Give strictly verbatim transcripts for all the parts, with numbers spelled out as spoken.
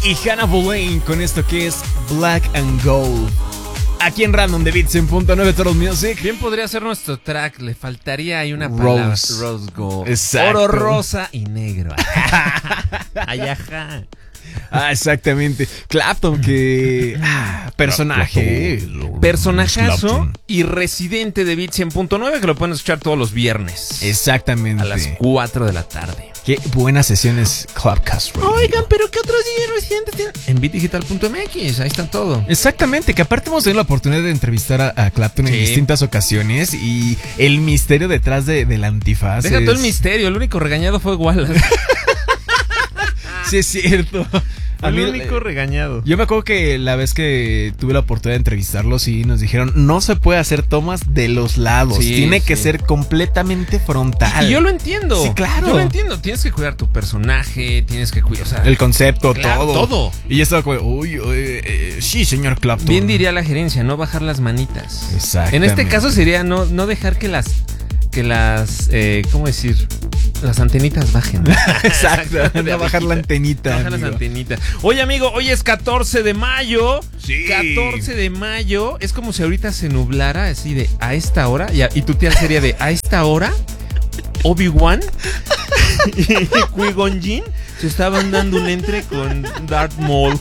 y Hannah Boleyn con esto que es Black and Gold. Aquí en Random de Beats en punto nueve Total Music. Bien podría ser nuestro track, le faltaría ahí una Rose. palabra. Rose Gold. Exacto. Oro, rosa y negro. Ay, ajá. Ah, exactamente. Clapton, que... Ah, personaje. Personajazo y residente de Beats cien punto nueve que lo pueden escuchar todos los viernes. Exactamente. A las cuatro de la tarde. Qué buenas sesiones Clubcast Radio. Oigan, pero ¿qué otros D Js residentes tienen? En beat digital punto m x, ahí está todo. Exactamente, que aparte hemos tenido la oportunidad de entrevistar a, a Clapton sí. en distintas ocasiones y el misterio detrás de, del antifaz. Deja es... todo el misterio, el único regañado fue Wallace. Sí, es cierto. A mí, el único regañado. Yo me acuerdo que la vez que tuve la oportunidad de entrevistarlos y nos dijeron, no se puede hacer tomas de los lados, sí, tiene sí. que ser completamente frontal. Y yo lo entiendo. Sí, claro. Yo lo entiendo. Tienes que cuidar tu personaje, tienes que cuidar, o sea, el concepto, claro, todo. Todo. Y yo estaba como, uy, uy eh, sí, señor Clapton. Bien diría la gerencia, no bajar las manitas. Exacto. En este caso sería no, no dejar que las, que las, eh, ¿cómo decir? Las antenitas bajen. Exacto. No bajar la antenita. Bajar las antenitas. Oye, amigo, hoy es catorce de mayo. Sí. catorce de mayo. Es como si ahorita se nublara así de a esta hora. Y, a, y tu tía sería de a esta hora. Obi-Wan y Qui-Gon Jinn se estaban dando un entre con Darth Maul.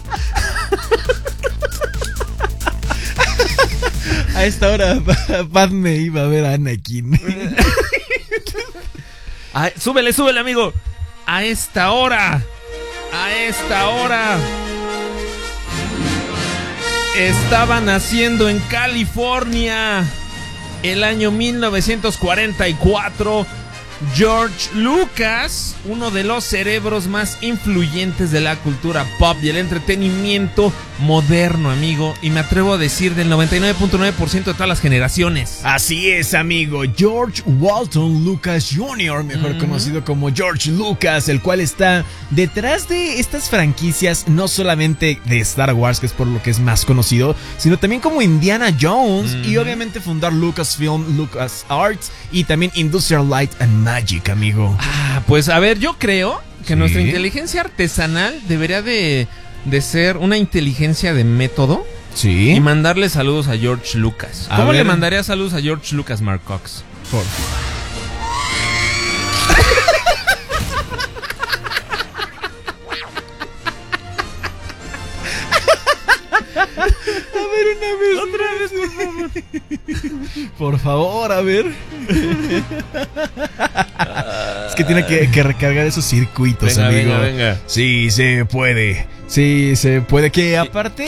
A esta hora Padme iba a ver a Anakin. Ay, súbele, súbele, amigo. A esta hora. A esta hora. Estaba naciendo en California. El año mil novecientos cuarenta y cuatro. George Lucas, uno de los cerebros más influyentes de la cultura pop y el entretenimiento moderno, amigo. Y me atrevo a decir del noventa y nueve punto nueve por ciento de todas las generaciones. Así es, amigo. George Walton Lucas junior, mejor mm. conocido como George Lucas, el cual está detrás de estas franquicias, no solamente de Star Wars, que es por lo que es más conocido, sino también como Indiana Jones mm. y obviamente fundar Lucasfilm, LucasArts y también Industrial Light and Magic, amigo. Ah, pues a ver, yo creo que sí. nuestra inteligencia artesanal debería de, de ser una inteligencia de método. Sí. Y mandarle saludos a George Lucas. A ¿Cómo ver. le mandaría saludos a George Lucas, Mark Cox? Por A ver, una vez. Otra vez, por favor. Por favor, a ver. Es que tiene que, que recargar esos circuitos, venga, amigo. Venga, venga. Sí, se puede. Sí, se puede. Que aparte...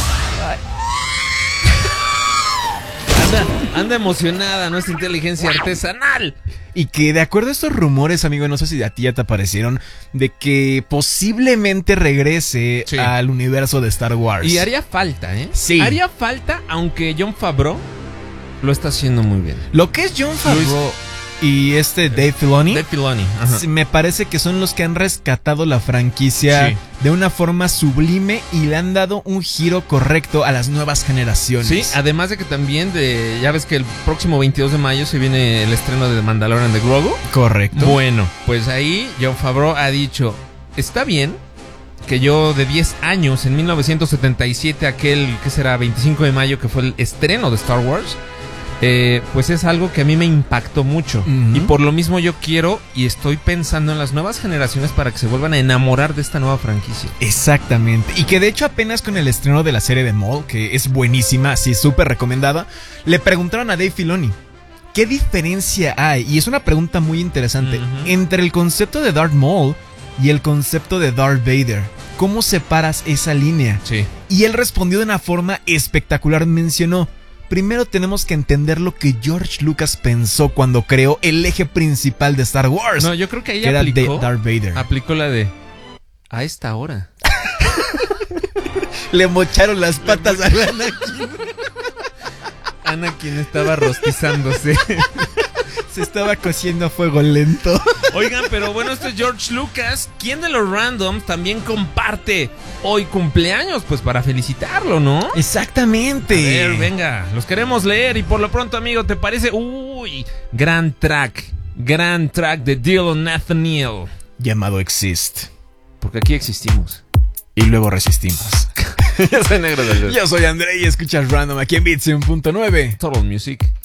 Anda, anda emocionada nuestra inteligencia artesanal. Y que de acuerdo a estos rumores, amigo, no sé si a ti ya te aparecieron, de que posiblemente regrese sí. al universo de Star Wars. Y haría falta, ¿eh? Sí. Haría falta, aunque Jon Favreau lo está haciendo muy bien. Lo que es Jon Favreau y este Dave Filoni, Dave Filoni, ajá. me parece que son los que han rescatado la franquicia sí. de una forma sublime y le han dado un giro correcto a las nuevas generaciones. Sí, además de que también de, ya ves que el próximo veintidós de mayo se viene el estreno de The Mandalorian de Grogu. Correcto. Bueno, pues ahí Jon Favreau ha dicho, está bien que yo de diez años, en mil novecientos setenta y siete, aquel que será veinticinco de mayo, que fue el estreno de Star Wars, Eh, pues es algo que a mí me impactó mucho. Uh-huh. Y por lo mismo yo quiero y estoy pensando en las nuevas generaciones para que se vuelvan a enamorar de esta nueva franquicia. Exactamente. Y que de hecho apenas con el estreno de la serie de Maul, que es buenísima, sí, súper recomendada, le preguntaron a Dave Filoni, ¿qué diferencia hay? Y es una pregunta muy interesante. Uh-huh. Entre el concepto de Darth Maul y el concepto de Darth Vader. ¿Cómo separas esa línea? Sí. Y él respondió de una forma espectacular. Mencionó, primero tenemos que entender lo que George Lucas pensó cuando creó el eje principal de Star Wars. No, yo creo que ahí que aplicó, era de Darth Vader. Aplicó la de a esta hora. Le mocharon las patas a Anakin. Anakin estaba rostizándose. Se estaba cociendo a fuego lento. Oigan, pero bueno, este es George Lucas. ¿Quién de los randoms también comparte hoy cumpleaños? Pues para felicitarlo, ¿no? Exactamente. A ver, venga, los queremos leer. Y por lo pronto, amigo, ¿te parece? Uy, gran track. Gran track de Dylan Nathaniel. Llamado Exist. Porque aquí existimos. y luego resistimos. Yo soy Negro del Dedo. Yo soy André y escuchas Random aquí en Beats cien punto nueve. Total Music.